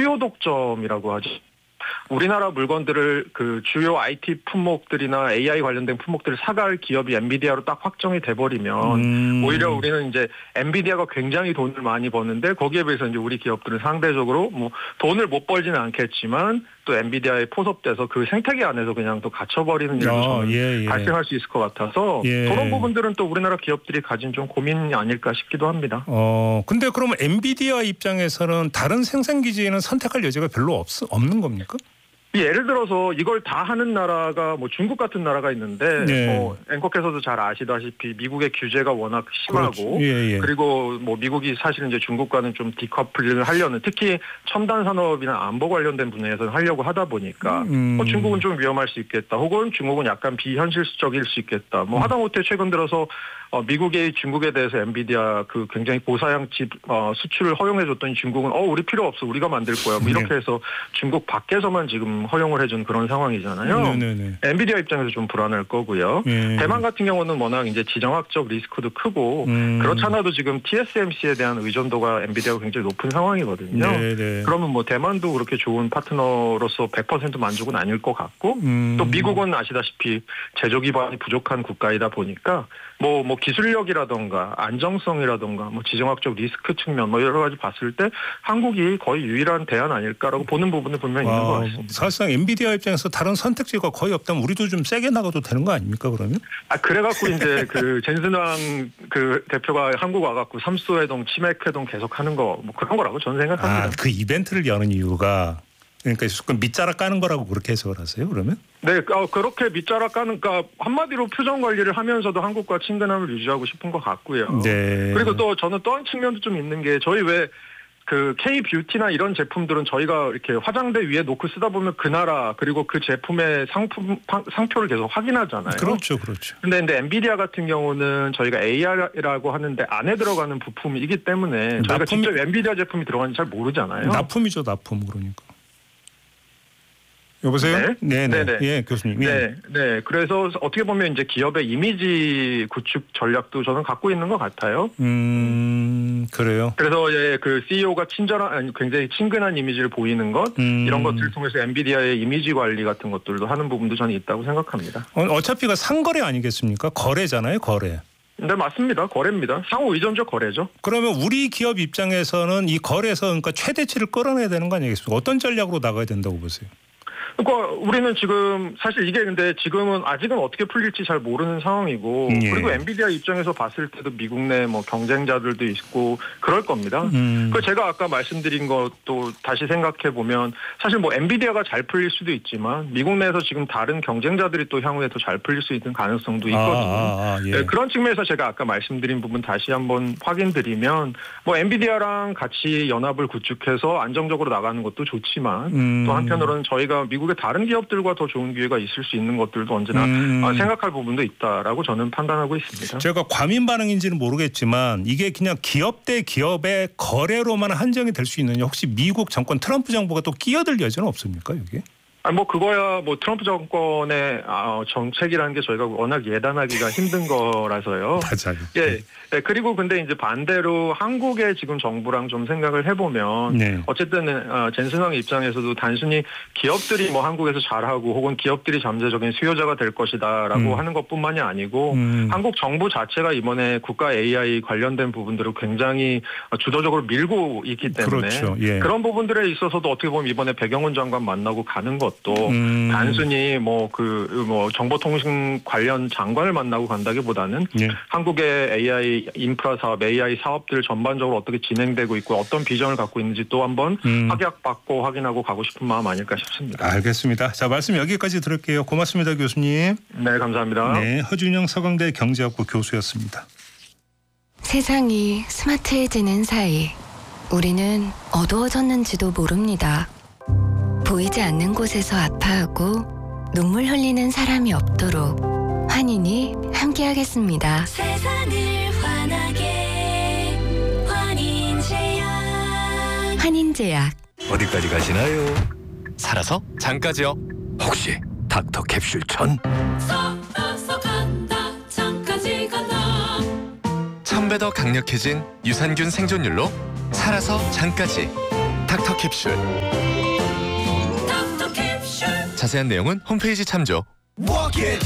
수요 독점이라고 하죠. 우리나라 물건들을 그 주요 IT 품목들이나 AI 관련된 품목들을 사갈 기업이 엔비디아로 딱 확정이 돼버리면 오히려 우리는 이제 엔비디아가 굉장히 돈을 많이 버는데 거기에 비해서 이제 우리 기업들은 상대적으로 뭐 돈을 못 벌지는 않겠지만 또 엔비디아에 포섭돼서 그 생태계 안에서 그냥 또 갇혀버리는 일도 발생할 수 있을 것 같아서 그런 부분들은 또 우리나라 기업들이 가진 좀 고민이 아닐까 싶기도 합니다. 근데 그러면 엔비디아 입장에서는 다른 생산 기지에는 선택할 여지가 별로 없는 겁니까? 예를 들어서 이걸 다 하는 나라가 뭐 중국 같은 나라가 있는데 뭐 앵커께서도 잘 아시다시피 미국의 규제가 워낙 심하고 그리고 뭐 미국이 사실은 이제 중국과는 좀 디커플링을 하려는 특히 첨단 산업이나 안보 관련된 분야에서는 하려고 하다 보니까 뭐 중국은 좀 위험할 수 있겠다 혹은 중국은 약간 비현실적일 수 있겠다 뭐 하다못해 최근 들어서 미국이 중국에 대해서 엔비디아 그 굉장히 고사양 칩 수출을 허용해줬더니 중국은 우리 필요 없어 우리가 만들 거야 뭐 이렇게 해서 중국 밖에서만 지금 허용을 해준 그런 상황이잖아요. 엔비디아 입장에서 좀 불안할 거고요. 대만 같은 경우는 워낙 이제 지정학적 리스크도 크고 그렇잖아도 지금 TSMC에 대한 의존도가 엔비디아가 굉장히 높은 상황이거든요. 그러면 뭐 대만도 그렇게 좋은 파트너로서 100% 만족은 아닐 것 같고 또 미국은 아시다시피 제조 기반이 부족한 국가이다 보니까 뭐 기술력이라던가 안정성이라던가 뭐 지정학적 리스크 측면 뭐 여러 가지 봤을 때 한국이 거의 유일한 대안 아닐까라고 보는 부분은 분명히 있는 것 같습니다. 사실상 엔비디아 입장에서 다른 선택지가 거의 없다면 우리도 좀 세게 나가도 되는 거 아닙니까 그러면? 그래갖고 이제 그 젠슨왕 그 대표가 한국 와갖고 삼수회동, 치맥회동 계속하는 거 뭐 그런 거라고 저는 생각합니다. 그 이벤트를 여는 이유가 그러니까 밑자락 까는 거라고 그렇게 해석을 하세요 그러면? 네, 그렇게 밑자락 까는, 그러니까 한마디로 표정 관리를 하면서도 한국과 친근함을 유지하고 싶은 것 같고요. 그리고 또 저는 또 한 측면도 좀 있는 게 저희 왜 그 K-뷰티나 이런 제품들은 저희가 이렇게 화장대 위에 놓고 쓰다 보면 그 나라 그리고 그 제품의 상표를 계속 확인하잖아요. 그렇죠. 근데 엔비디아 같은 경우는 저희가 AR이라고 하는데 안에 들어가는 부품이기 때문에 저희가 직접 엔비디아 제품이 들어가는지 잘 모르잖아요. 납품이죠, 납품 그러니까. 여보세요? 네. 예, 교수님. 네. 그래서 어떻게 보면 이제 기업의 이미지 구축 전략도 저는 갖고 있는 것 같아요. 그래요. 그래서 그 CEO가 굉장히 친근한 이미지를 보이는 것 이런 것들을 통해서 엔비디아의 이미지 관리 같은 것들도 하는 부분도 저는 있다고 생각합니다. 어차피가 상거래 아니겠습니까? 거래잖아요, 거래. 네, 맞습니다. 거래입니다. 상호 의존적 거래죠. 그러면 우리 기업 입장에서는 이 거래에서 그러니까 최대치를 끌어내야 되는 거 아니겠습니까? 어떤 전략으로 나가야 된다고 보세요? 그러니까 우리는 지금 사실 이게 근데 지금은 아직은 어떻게 풀릴지 잘 모르는 상황이고 그리고 엔비디아 입장에서 봤을 때도 미국 내 뭐 경쟁자들도 있고 그럴 겁니다. 그 제가 아까 말씀드린 것도 다시 생각해 보면 사실 뭐 엔비디아가 잘 풀릴 수도 있지만 미국 내에서 지금 다른 경쟁자들이 또 향후에 더 잘 풀릴 수 있는 가능성도 있거든요. 네, 그런 측면에서 제가 아까 말씀드린 부분 다시 한번 확인드리면 뭐 엔비디아랑 같이 연합을 구축해서 안정적으로 나가는 것도 좋지만 또 한편으로는 저희가 미국의 다른 기업들과 더 좋은 기회가 있을 수 있는 것들도 언제나 생각할 부분도 있다라고 저는 판단하고 있습니다. 제가 과민 반응인지는 모르겠지만 이게 그냥 기업 대 기업의 거래로만 한정이 될 수 있느냐 혹시 미국 정권 트럼프 정부가 또 끼어들 여지는 없습니까 여기에? 뭐 그거야 뭐 트럼프 정권의 정책이라는 게 저희가 워낙 예단하기가 힘든 거라서요. 맞아요. 그리고 근데 이제 반대로 한국의 지금 정부랑 좀 생각을 해보면 어쨌든 젠슨왕 입장에서도 단순히 기업들이 뭐 한국에서 잘하고 혹은 기업들이 잠재적인 수요자가 될 것이다라고 하는 것뿐만이 아니고 한국 정부 자체가 이번에 국가 AI 관련된 부분들을 굉장히 주도적으로 밀고 있기 때문에 그런 부분들에 있어서도 어떻게 보면 이번에 배경훈 장관 만나고 가는 것 또 단순히 뭐 정보통신 관련 장관을 만나고 간다기보다는 한국의 AI 인프라 사업, AI 사업들 전반적으로 어떻게 진행되고 있고 어떤 비전을 갖고 있는지 또 한번 확약받고 확인하고 가고 싶은 마음 아닐까 싶습니다. 알겠습니다. 자, 말씀 여기까지 들을게요. 고맙습니다, 교수님. 네, 감사합니다. 네, 허준영 서강대 경제학부 교수였습니다. 세상이 스마트해지는 사이 우리는 어두워졌는지도 모릅니다. 보이지 않는 곳에서 아파하고 눈물 흘리는 사람이 없도록 환인이 함께하겠습니다. 세상을 환하게 환인제약. 환인제약. 어디까지 가시나요? 살아서 장까지요. 혹시 닥터 캡슐 전? 살아서 간다 장까지 간다. 1000배 더 강력해진 유산균 생존율로 살아서 장까지. 닥터캡슐. 닥터캡슐. 자세한 내용은 홈페이지 참조.